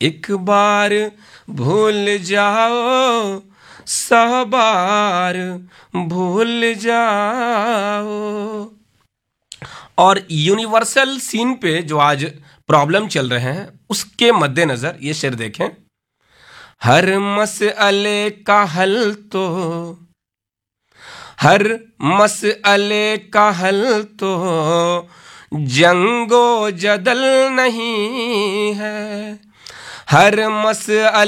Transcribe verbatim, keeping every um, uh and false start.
एक बार भूल जाओ, सौ बार भूल जाओ। और यूनिवर्सल सीन पे जो आज प्रॉब्लम चल रहे हैं उसके मद्देनजर ये शेर देखें। हर मसले का हल तो हर मसले का हल तो जंगो जदल नहीं है। हर मसले